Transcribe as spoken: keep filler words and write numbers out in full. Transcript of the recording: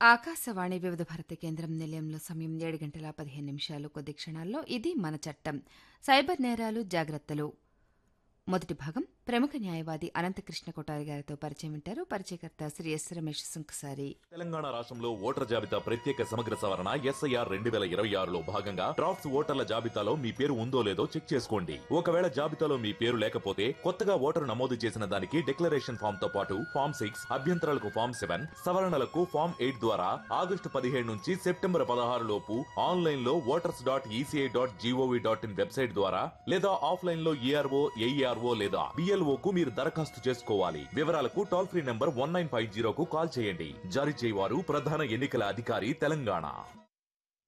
ఆకాశవాణి వివిధ భారతి కేంద్రం నిలయంలో సమయం ఏడు గంటల పదిహేను నిమిషాలు కొద్ది క్షణాల్లో ఇది మన చట్టం సైబర్ నేరాలు జాగ్రత్తలు మొదటి భాగం ప్రముఖ న్యాయవాది అనంతకృష్ణ కొఠారి గారితో పరిచయం వింటారు. పరిచయకర్త శ్రీ ఎస్ రమేష్ సుంకసారి. తెలంగాణ రాష్ట్రంలో ఓటర్ జాబితా ప్రత్యేక సమగ్ర సవరణ ఎస్ఐఆర్ రెండు వేల ఇరవై ఆరులో భాగంగా డ్రాఫ్ట్స్ ఓటర్ల జాబితాలో మీ పేరు ఉందో లేదో చెక్ చేసుకోండి. ఒకవేళ జాబితాలో మీ పేరు లేకపోతే కొత్తగా ఓటరు నమోదు చేసిన దానికి డిక్లరేషన్ ఫామ్ తో పాటు ఫామ్ సిక్స్ అభ్యంతరాలకు ఫామ్ సెవెన్ సవరణలకు ఫామ్ ఎయిట్ ద్వారా ఆగస్టు పదిహేడు నుంచి సెప్టెంబర్ పదహారు లోపు ఆన్లైన్ లో voters dot ECI dot GOV dot in website ద్వారా లేదా ఆఫ్లైన్ లో ఈఆర్ఓ ఏఈఆర్ఓ లేదా బిఎల్ఓ కు మీరు దరఖాస్తు చేసుకోవాలి. వివరాలకు toll free number one nine five zero కు కాల్ చేయండి. జారీ చేయవారు ప్రధాన ఎన్నికల అధికారి తెలంగాణ.